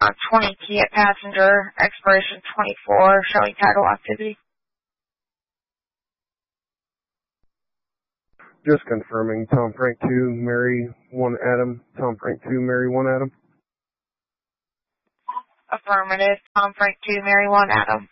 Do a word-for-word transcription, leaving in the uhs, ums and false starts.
Uh, twenty Kia passenger, expiration twenty-four, showing title activity. Just confirming, Tom Frank two, Mary one Adam. Tom Frank two, Mary one Adam. Affirmative, Tom Frank two, Mary one Adam.